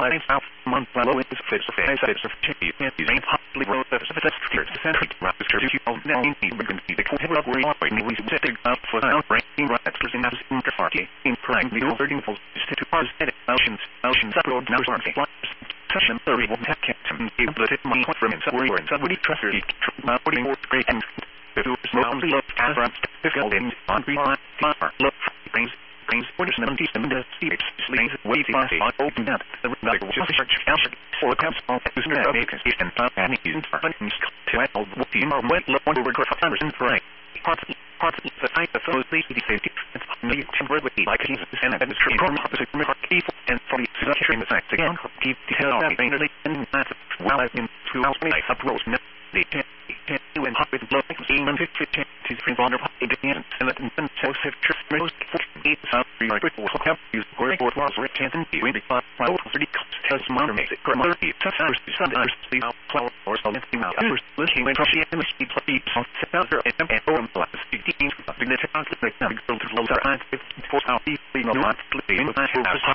Valley South Month Level is fits of face of chippy using possibly road of the steers the center to church you all now in the begin the cool of we operating we set up for outbreaking rights in us in the party in prime the overting full to parts oceans road now party session 30 will have kept him able to take money from himself or in somebody trusted putting more great and the small look as run building on beyond look things what is 70 the sleeves wavy open up the just church for the council is near vacancies and used for fundings to all what the more went look over Congress for parts the type of those safety and temporarily like Jesus and administrative opposite people and for the secretary in the fact again keep details out mainly and that's while I've been to outside uprose the when hot with blood even 50 to free water and so have most 48 south report have used for was rich and the way the cloud 30 has monomated primarily touchers the cloud or so if you are looking when she and she plays on the and plus 15 the conflict now built to lower and for how the not living with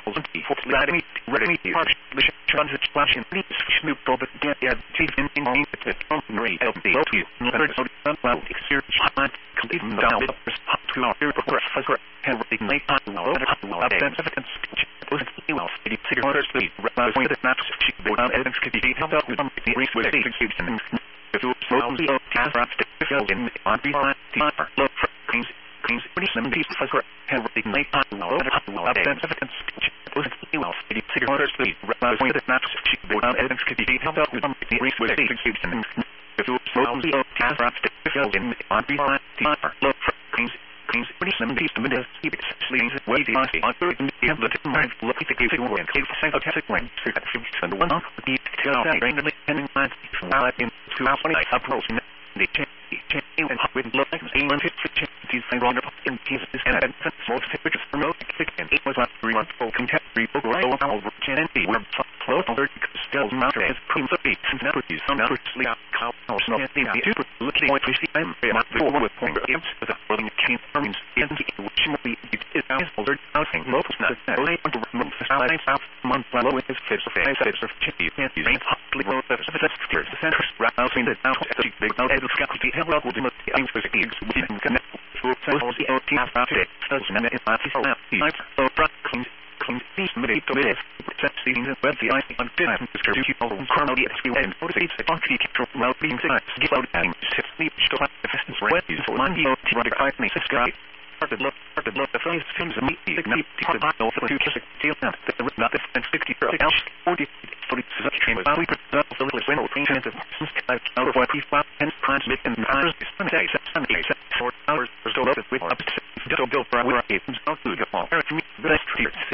ready partially transit flashing snoop over get chief in the rate of the you well exercise hot completing the down to our professor and the late evidence was well city orders the point that maps she evidence could be held up with the race with execution if you slowly cast in on the look for things pretty some piece of and the late evidence was well city orders the point that maps she evidence could be held up with the race with execution if you slowly cast in on the look for things pretty some piece of the sleeves wavy on the mind look at the case and case when and one of the details randomly and while in 2020 approach the and with look like even 50 these wonder in cases and small pictures promote and it was not full contemporary book right over and the web flow over still matter as principally never use some naturally how no the looking at the I'm not the with point the following came from in which movie it is older housing local not only to remove the south month level with his face of chippy and using possibly road of the center housing that now the big the hell will do the things with the we can connect to the OT after it doesn't and it's not so clean these minute to minute seeing the web the ice on film to keep all chronology and motivate the country control well being give out and sleep to the festens web is for one year to the kindness sky started look the face seems to meet the part of the kiss feel that the not the 50 else 40 such train we put the little window print of out of what we found and transmit and Sunday short hours or so with up to go for our games not good all best